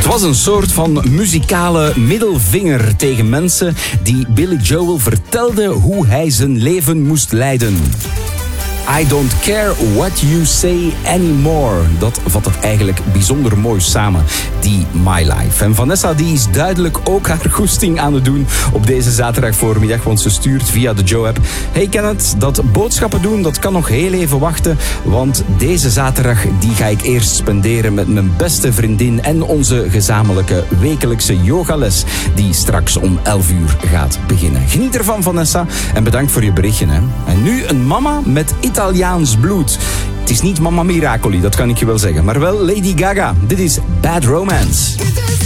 was een soort van muzikale middelvinger tegen mensen die Billy Joel vertelde hoe hij zijn leven moest leiden. I don't care what you say anymore. Dat vat het eigenlijk bijzonder mooi samen, die My Life. En Vanessa die is duidelijk ook haar goesting aan het doen op deze zaterdag voormiddag, want ze stuurt via de Joe-app: hey Kenneth, dat boodschappen doen, dat kan nog heel even wachten, want deze zaterdag die ga ik eerst spenderen met mijn beste vriendin en onze gezamenlijke wekelijkse yogales, die straks om 11 uur gaat beginnen. Geniet ervan, Vanessa, en bedankt voor je berichtje. Hè. En nu een mama met Italiaans bloed. Het is niet Mama Miracoli, dat kan ik je wel zeggen, maar wel Lady Gaga. Dit is Bad Romance.